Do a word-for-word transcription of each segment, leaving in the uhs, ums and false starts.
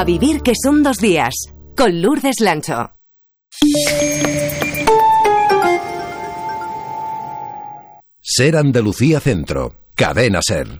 A vivir que son dos días, con Lourdes Lancho. Ser Andalucía Centro, Cadena Ser.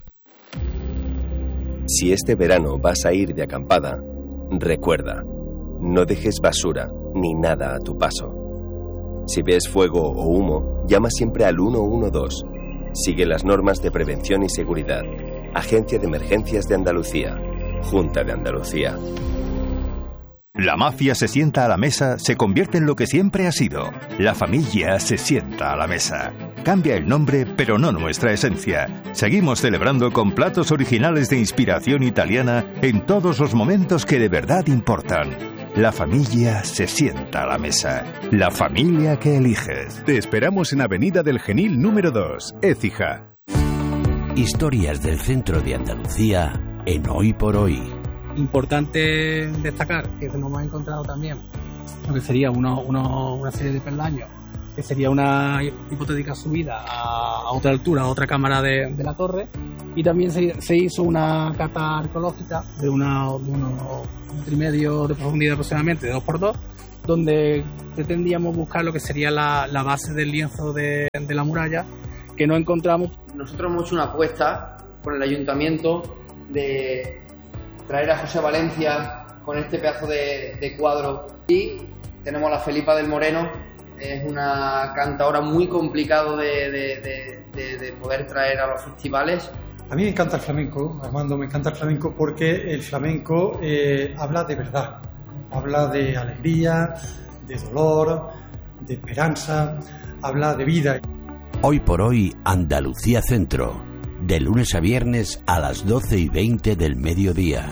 Si este verano vas a ir de acampada, recuerda, no dejes basura ni nada a tu paso. Si ves fuego o humo, llama siempre al uno uno dos. Sigue las normas de prevención y seguridad. Agencia de Emergencias de Andalucía. Junta de Andalucía. La mafia se sienta a la mesa, se convierte en lo que siempre ha sido. La familia se sienta a la mesa. Cambia el nombre, pero no nuestra esencia. Seguimos celebrando con platos originales de inspiración italiana en todos los momentos que de verdad importan. La familia se sienta a la mesa. La familia que eliges. Te esperamos en Avenida del Genil número dos, Écija. Historias del centro de Andalucía en Hoy por Hoy. Importante destacar que nos hemos encontrado también lo que sería uno, uno, una serie de peldaños, que sería una hipotética subida a, a otra altura, a otra cámara de, de la torre, y también se, se hizo una cata arqueológica de, una, de unos un metro y medio de profundidad aproximadamente, de dos por dos, donde pretendíamos buscar lo que sería la, la base del lienzo de, de la muralla, que no encontramos. Nosotros hemos hecho una apuesta con el ayuntamiento de traer a José Valencia con este pedazo de, de cuadro, y tenemos a la Felipa del Moreno. Es una cantadora muy complicado de, de, de, de, de poder traer a los festivales. A mí me encanta el flamenco, Armando, me encanta el flamenco porque el flamenco eh, habla de verdad, habla de alegría, de dolor, de esperanza, habla de vida. Hoy por Hoy, Andalucía Centro, de lunes a viernes a las doce y veinte del mediodía.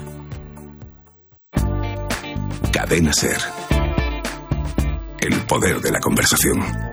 Cadena Ser. El poder de la conversación.